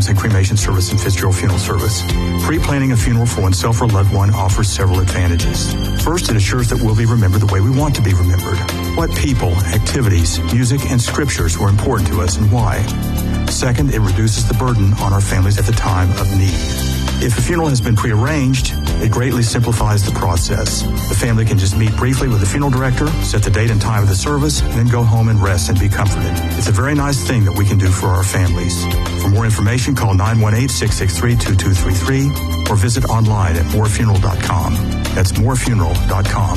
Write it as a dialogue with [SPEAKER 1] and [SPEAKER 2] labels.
[SPEAKER 1] burials and cremation service and Fitzgerald Funeral Service. Pre-planning a funeral for oneself or loved one offers several advantages. First, it assures that we'll be remembered the way we want to be remembered. What people, activities, music, and scriptures were important to us and why. Second, it reduces the burden on our families at the time of need. If a funeral has been prearranged, it greatly simplifies the process. The family can just meet briefly with the funeral director, set the date and time of the service, and then go home and rest and be comforted. It's a very nice thing that we can do for our families. For more information, call 918-663-2233 or visit online at morefuneral.com. That's morefuneral.com.